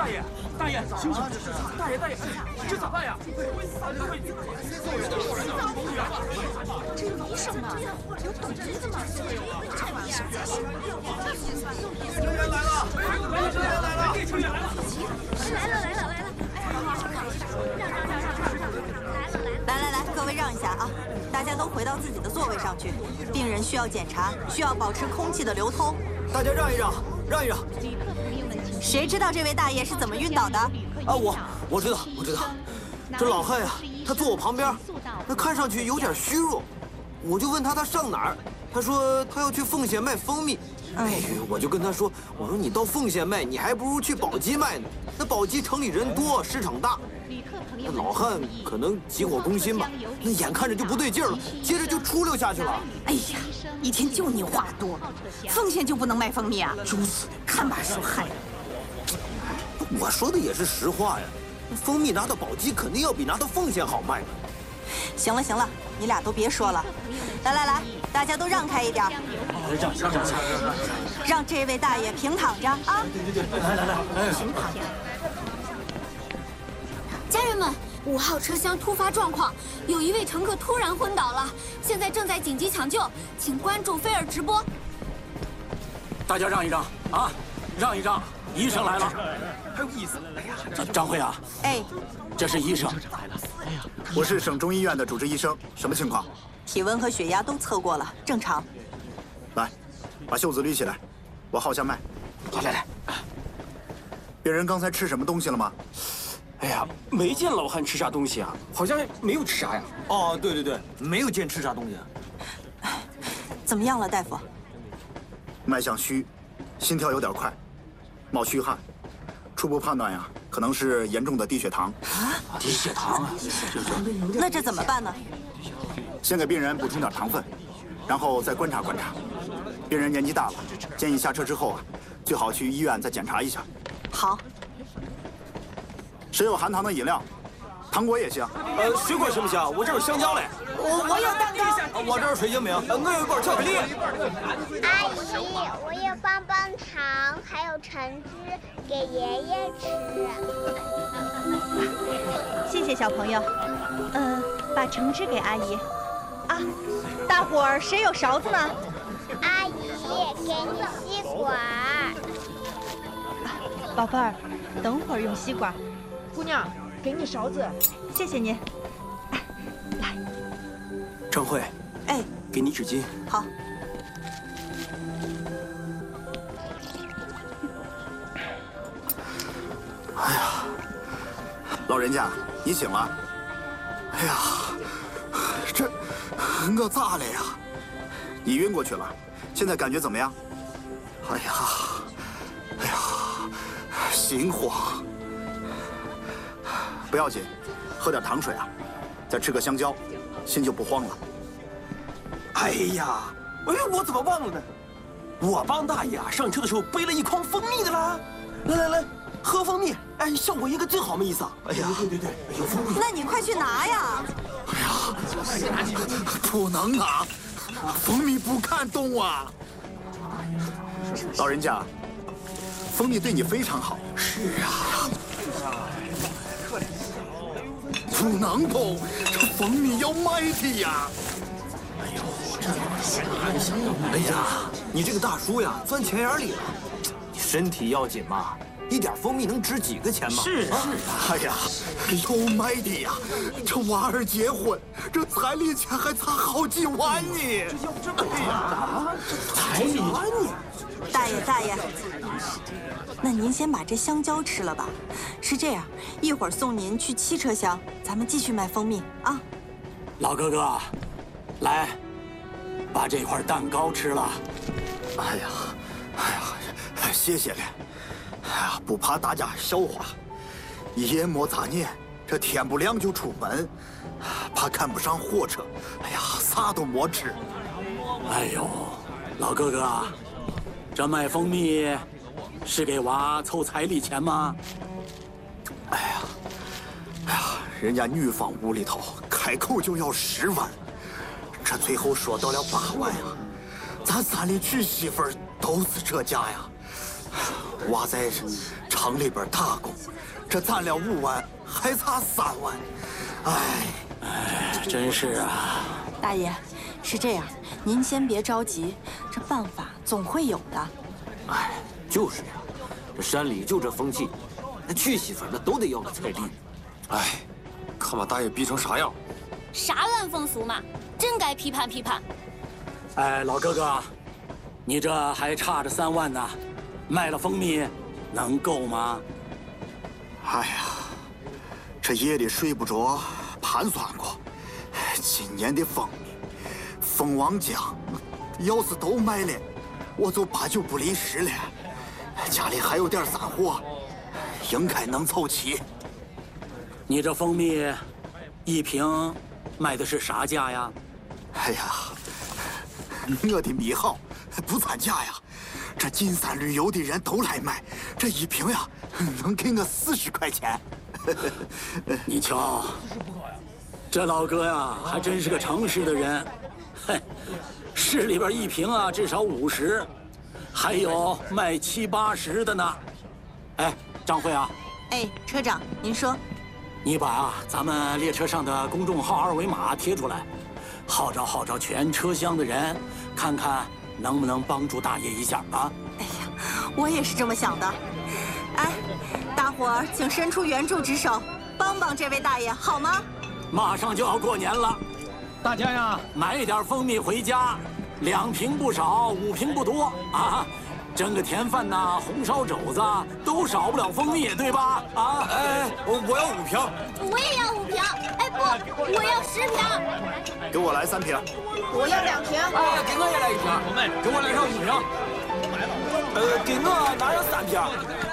大爷，醒醒！大爷，这咋办呀？ 这有医生吗？有懂医的吗？这医生才行。 救援来了！救援来了！ 来了！ 来，各位让一下啊！大家都回到自己的座位上去。病人需要检查，需要保持空气的流通。 大家让一让。 谁知道这位大爷是怎么晕倒的？ 啊，我知道。这老汉呀，他坐我旁边，那看上去有点虚弱。我就问他上哪儿，他说他要去奉贤卖蜂蜜。哎，我就跟他说，我说你到奉贤卖，你还不如去宝鸡卖呢。那宝鸡城里人多，市场大。那老汉可能急火攻心吧，那眼看着就不对劲了，接着就出溜下去了。 哎呀，一天就你话多，奉贤就不能卖蜂蜜啊？ 猪死！ 看把手害的。 我说的也是实话呀，蜂蜜拿到宝鸡肯定要比拿到奉贤好卖。 行了，你俩都别说了。来，大家都让开一点。让这位大爷平躺着啊！ 对，来， 平躺着。家人们，5号车厢突发状况，有一位乘客突然昏倒了，现在正在紧急抢救，请关注菲尔直播。 大家让一让啊，让一让，医生来了。还有意思？哎呀，张慧啊， 哎， 这是医生。 我是省中医院的主治医生，什么情况？ 体温和血压都测过了，正常。 来，把袖子捋起来，我号下脉。 来。 病人刚才吃什么东西了吗？ 哎呀，没见老汉吃啥东西啊，好像没有吃啥呀。 哦，对，没有见吃啥东西。 怎么样了，大夫？ 脉象虚，心跳有点快，冒虚汗，初步判断呀，可能是严重的低血糖。 低血糖啊！ 那这怎么办呢？ 先给病人补充点糖分，然后再观察观察。病人年纪大了，建议下车之后啊，最好去医院再检查一下。 好。 谁有含糖的饮料？糖果也行。 水果行不行？我这有香蕉嘞。 我有蛋糕。 我这有水晶饼。我有一罐巧克力。 阿姨，我有棒棒糖，还有橙汁，给爷爷吃。 谢谢小朋友。把橙汁给阿姨。啊，大伙儿谁有勺子呢？ 阿姨，给你吸管。 宝贝儿，等会儿用吸管。 姑娘，给你勺子。 谢谢您。来， 张慧， 哎， 给你纸巾。 好。 哎呀，老人家，你醒了。哎呀，这我咋了呀？你晕过去了，现在感觉怎么样？哎呀，心慌。不要紧，喝点糖水啊，再吃个香蕉，心就不慌了。 哎呀，我怎么忘了呢？我帮大爷啊上车的时候背了一筐蜂蜜的啦。来，喝蜂蜜，哎，效果应该最好没意思。哎呀，对，有蜂蜜。 那你快去拿呀！ 哎呀，不能拿，蜂蜜不看动啊。老人家，蜂蜜对你非常好。 是啊。 不能动，这蜂蜜要卖的呀！ 哎呦，这哎呀，你这个大叔呀，钻钱眼里了。你身体要紧嘛，一点蜂蜜能值几个钱吗？ 是啊。 哎呀，要卖的呀！这娃儿结婚，这彩礼钱还差好几万呢！ 哎呀，这彩礼呢？ 大爷，那您先把这香蕉吃了吧。是这样，一会儿送您去7车厢，咱们继续卖蜂蜜啊。 老哥哥，来，把这块蛋糕吃了。 哎呀，谢谢了。哎呀，不怕大家笑话，夜没咋念，这天不亮就出门，怕赶不上火车。哎呀，啥都没吃。 哎呦，老哥哥，这卖蜂蜜是给娃凑彩礼钱吗？ 哎呀，人家女方屋里头开口就要10万，这最后说到了8万呀。咱3里娶媳妇儿都是这价呀。娃在城里边大工，这攒了5万，还差3万。 哎，真是啊！ 大爷，是这样，您先别着急，这办法总会有的。 哎，就是呀，这山里就这风气，那娶媳妇那都得要个彩礼。 哎，看把大爷逼成啥样！ 啥烂风俗嘛，真该批判批判。 哎，老哥哥，你这还差着3万呢，卖了蜂蜜能够吗？ 哎呀，这夜里睡不着，盘算过，今年的蜂蜜、蜂王浆，要是都卖了，我就8九不离10了。家里还有点散货，应该能凑齐。 你这蜂蜜1瓶卖的是啥价呀？ 哎呀，我的蜜好，不参加呀。这金山旅游的人都来买，这1瓶呀，能给我40块钱。 你瞧，这老哥呀，还真是个诚实的人。嘿，市里边1瓶啊，至少50，还有卖70、80的呢。哎，张慧啊， 哎，车长，您说， 你把咱们列车上的公众号2维码贴出来，号召全车厢的人，看看能不能帮助大爷一下啊？ 哎呀，我也是这么想的。哎，大伙儿请伸出援助之手，帮帮这位大爷好吗？ 马上就要过年了，大家呀，买一点蜂蜜回家，2瓶不少，5瓶不多啊。蒸个甜饭呐，红烧肘子都少不了蜂蜜，对吧？啊， 哎，我要5瓶， 我也要5瓶。哎不，我要10瓶。 给我来3瓶。 我要2瓶。 哎，给我也来1瓶，给我来上5瓶。 给我拿上3瓶。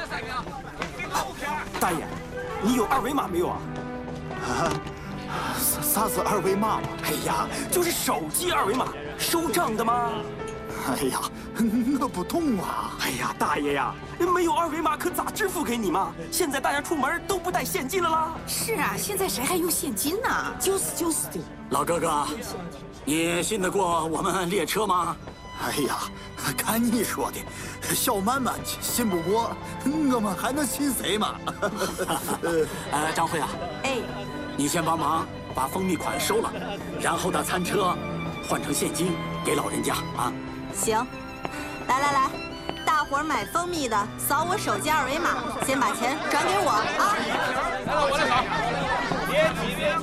大爷，你有2维码没有啊？ 啊，啥是2维码嘛？ 哎呀，就是手机2维码，收账的吗？ 哎呀，我不懂啊！ 哎呀，大爷呀，没有2维码可咋支付给你嘛？现在大家出门都不带现金了啦。 是啊，现在谁还用现金呢？就是的。 老哥哥，你信得过我们列车吗？ 哎呀，看你说的，小满满信不过，我们还能信谁嘛？ 张慧啊， 哎， 你先帮忙把蜂蜜款收了，然后到餐车换成现金给老人家啊。 行，来，大伙儿买蜂蜜的扫我手机2维码，先把钱转给我啊！ 我来扫，别急，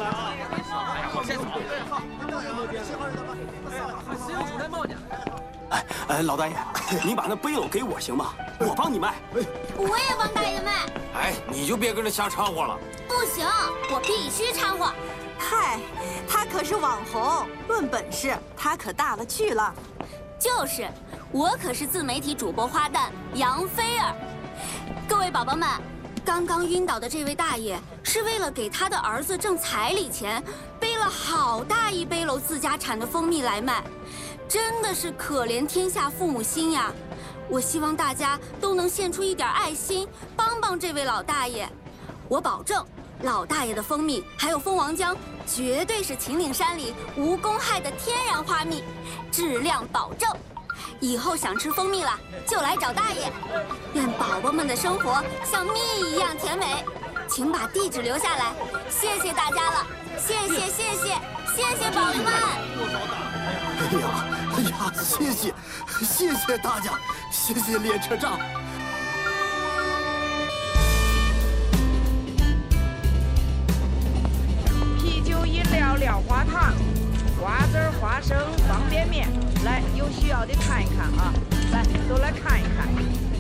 哎，老大爷，你把那背篓给我行吗？我帮你卖。 我也帮大爷卖。 哎，你就别跟着瞎掺和了。 不行，我必须掺和。 嗨，他可是网红，论本事他可大了去了。 就是，我可是自媒体主播花旦杨菲儿。各位宝宝们，刚刚晕倒的这位大爷是为了给他的儿子挣彩礼钱，背了好大一背篓自家产的蜂蜜来卖，真的是可怜天下父母心呀！我希望大家都能献出一点爱心，帮帮这位老大爷。我保证，老大爷的蜂蜜还有蜂王浆，绝对是秦岭山里无公害的天然花蜜，质量保证。以后想吃蜂蜜了，就来找大爷。愿宝宝们的生活像蜜一样甜美。请把地址留下来，谢谢大家了，谢谢宝宝们。 哎呀，谢谢大家，谢谢列车长。 啤酒、饮料、料花糖、瓜子、花生、方便面，来，有需要的看一看啊！来，都来看一看。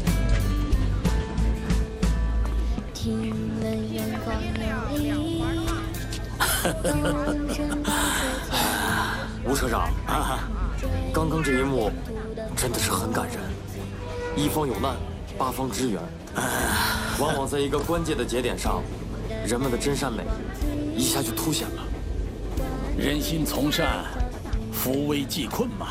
听了阳光吴车长啊，刚刚这一幕真的是很感人。一方有难，8方支援，往往在一个关键的节点上，人们的真善美一下就凸显了。 人心从善，扶危济困嘛。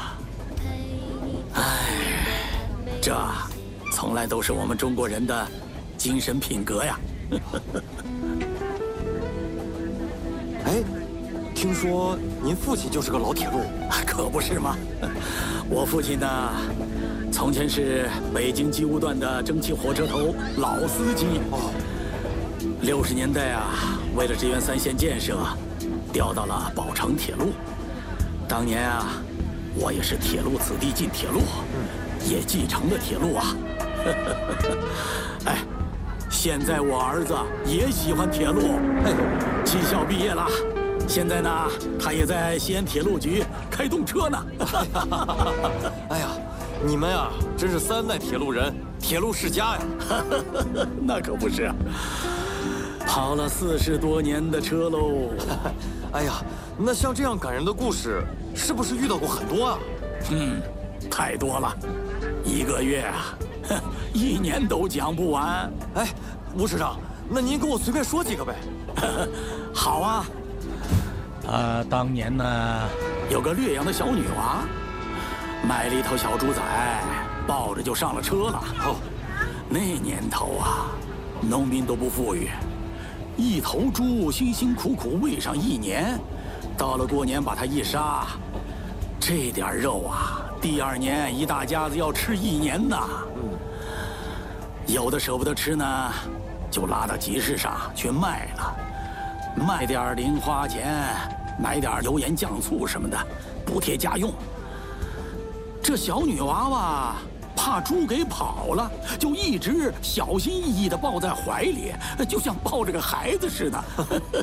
这从来都是我们中国人的精神品格呀。 哎， 听说您父亲就是个老铁路， 可不是吗？我父亲呢，从前是北京机务段的蒸汽火车头老司机。哦，60年代啊，为了支援3线建设，调到了宝成铁路。当年啊，我也是铁路子弟进铁路，也继承了铁路啊。哎，现在我儿子也喜欢铁路，技校毕业了。现在呢，他也在西安铁路局开动车呢。 哎呀，你们啊，真是3代铁路人，铁路世家呀！ 那可不是，跑了40多年的车喽。 哎呀，那像这样感人的故事，是不是遇到过很多啊？ 太多了，1个月啊，1年都讲不完。 哎，吴师长，那您给我随便说几个呗。 好啊。当年呢，有个略阳的小女娃，买了一头小猪仔，抱着就上了车了。哦，那年头啊，农民都不富裕，一头猪辛辛苦苦喂上1年，到了过年把它一杀，这点肉啊，第2年一大家子要吃1年呐。有的舍不得吃呢，就拉到集市上去卖了，卖点零花钱。买点油盐酱醋什么的，补贴家用。这小女娃娃怕猪给跑了，就一直小心翼翼地抱在怀里，就像抱着个孩子似的。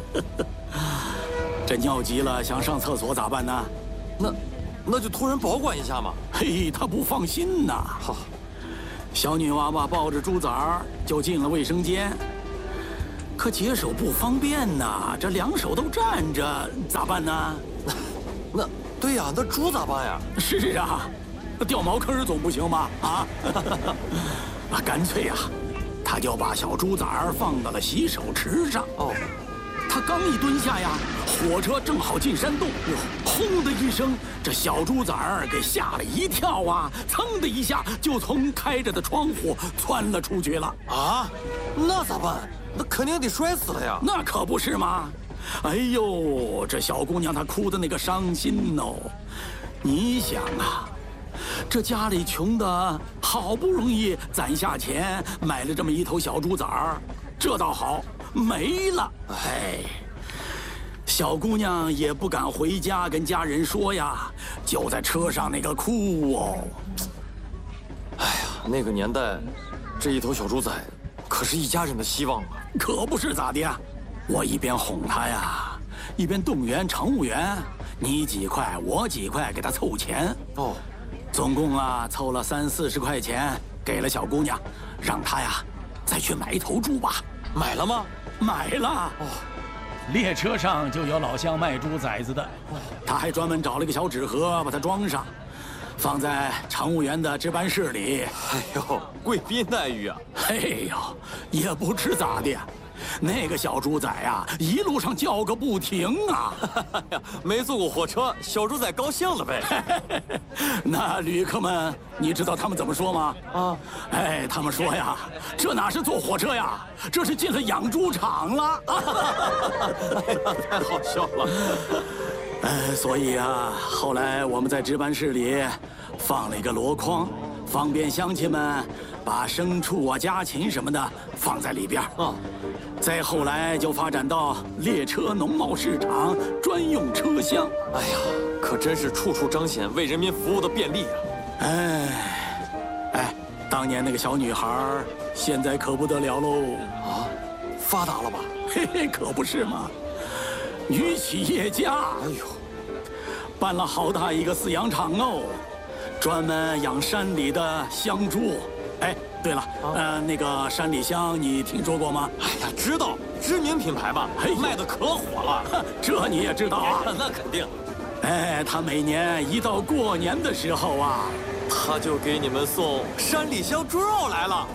这尿急了想上厕所咋办呢？ 那就托人保管一下嘛。 嘿，她不放心呐。好，小女娃娃抱着猪崽儿就进了卫生间。可解手不方便呐，这2手都站着，咋办呢？ 对呀，那猪咋办呀？ 是啊，掉茅坑总不行吧？啊，干脆呀，他就把小猪崽儿放到了洗手池上。哦，他刚一蹲下呀，火车正好进山洞，轰的一声，这小猪崽儿给吓了一跳啊，噌的一下就从开着的窗户窜了出去了。 啊，那咋办？那肯定得摔死了呀！ 那可不是吗？哎呦，这小姑娘她哭的那个伤心哦。你想啊，这家里穷的好不容易攒下钱买了这么一头小猪崽儿，这倒好，没了。哎，小姑娘也不敢回家跟家人说呀，就在车上那个哭哦。 哎呀，那个年代，这一头小猪崽可是一家人的希望啊！ 可不是咋的呀，我一边哄他呀，一边动员乘务员，你几块我几块给他凑钱。哦，总共啊凑了30-40块钱，给了小姑娘，让她呀再去买一头猪吧。 买了吗？ 买了。哦，列车上就有老乡卖猪崽子的，他还专门找了个小纸盒把它装上。放在乘务员的值班室里。 哎呦，贵宾待遇啊！ 哎呦，也不知咋的，那个小猪仔呀，一路上叫个不停啊！ 没坐过火车，小猪仔高兴了呗。 那旅客们，你知道他们怎么说吗？啊，哎，他们说呀，这哪是坐火车呀，这是进了养猪场了。 哎呀，太好笑了。 所以啊，后来我们在值班室里放了一个箩筐，方便乡亲们把牲畜啊、家禽什么的放在里边。啊，再后来就发展到列车农贸市场专用车厢。 哎呀，可真是处处彰显为人民服务的便利啊！ 哎，当年那个小女孩，现在可不得了喽！ 啊，发达了吧？ 嘿嘿，可不是嘛。女企业家，哎呦，办了好大一个饲养场哦，专门养山里的香猪。哎，对了，那个山里香你听说过吗？ 哎呀，知道，知名品牌嘛，卖的可火了。 这你也知道啊？ 那肯定。 哎，他每年一到过年的时候啊， 他就给你们送山里香猪肉来了。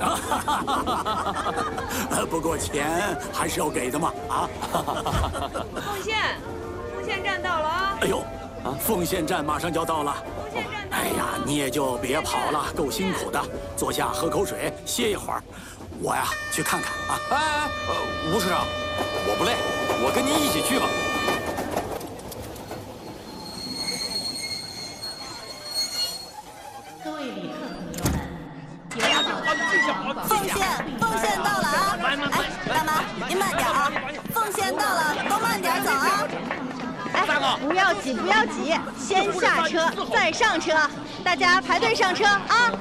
不过钱还是要给的嘛，啊！ 凤县站到了啊！ 哎呦，凤县站马上就要到了。 凤县站到了。 哎呀，你也就别跑了，够辛苦的，坐下喝口水，歇一会儿。我呀，去看看啊。 吴市长，我不累，我跟您一起去吧。 奉献到了啊！哎，大妈，您慢点啊！奉献到了，都慢点走啊！ 哎，不要挤，不要挤，先下车再上车，大家排队上车啊！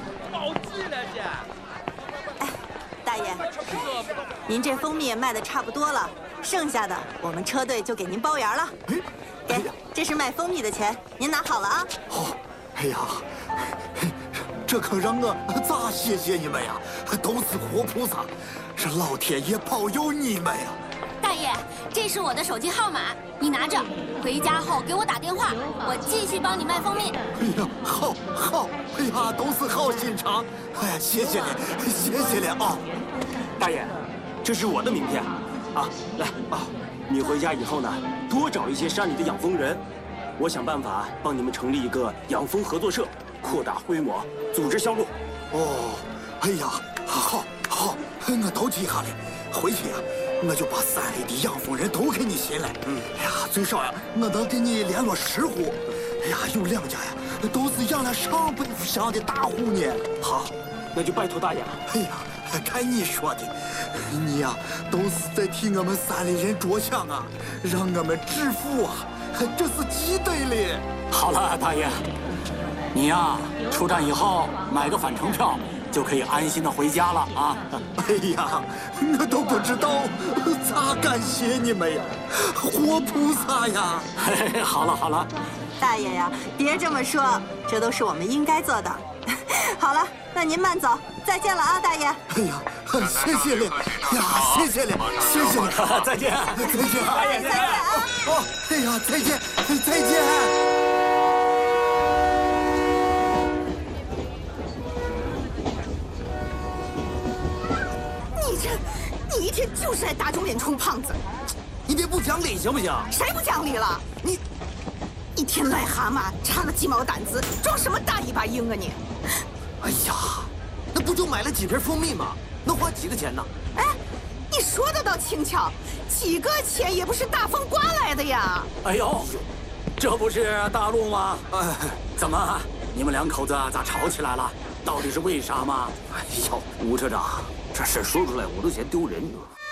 哎，大爷，您这蜂蜜也卖的差不多了，剩下的我们车队就给您包圆了。给，这是卖蜂蜜的钱，您拿好了啊！ 好，哎呀，这可让我咋谢谢你们呀？都是活菩萨，是老天爷保佑你们呀！ 大爷，这是我的手机号码，你拿着，回家后给我打电话，我继续帮你卖蜂蜜。 哎呀，好，哎呀，都是好心肠，哎呀，谢谢了啊！ 大爷，这是我的名片，啊，来啊，你回家以后呢，多找一些山里的养蜂人，我想办法帮你们成立一个养蜂合作社，扩大规模，组织销路。 哦，哎呀，好，我都记下来，回去呀。我就把山里的养蜂人都给你寻来。哎呀，最少呀，我能给你联络10户。哎呀，有2家呀，都是养了上百户箱的大户呢。 好，那就拜托大爷了。 哎呀，看你说的，你呀都是在替我们山里人着想啊，让我们致富啊，这是记得的。 好了，大爷，你呀出站以后买个返程票。就可以安心的回家了啊！ 哎呀，我都不知道咋感谢你们呀，活菩萨呀！ 嘿，好了， 大爷呀，别这么说，这都是我们应该做的。好了，那您慢走，再见了啊，大爷。 哎呀，谢谢了呀，谢谢了， 再见， 大爷再见啊！ 哦，哎呀，再见。 你一天就是爱打肿脸充胖子， 你别不讲理行不行？ 谁不讲理了？你一天癞蛤蟆插了鸡毛掸子，装什么大尾巴鹰啊你？ 哎呀，那不就买了几瓶蜂蜜吗？能花几个钱呢？ 哎，你说的倒轻巧，几个钱也不是大风刮来的呀。 哎呦，这不是大陆吗？怎么你们2口子咋吵起来了？到底是为啥吗？ 哎呦，吴车长。这事说出来我都嫌丢人。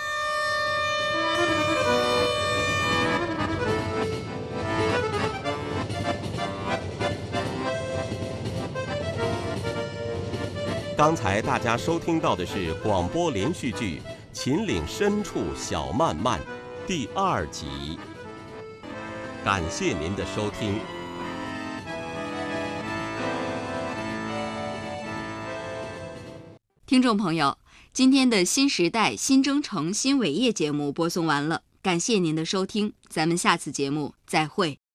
刚才大家收听到的是广播连续剧《秦岭深处小漫漫》第2集。感谢您的收听。 听众朋友，今天的新时代新征程新伟业节目播送完了，感谢您的收听，咱们下次节目再会。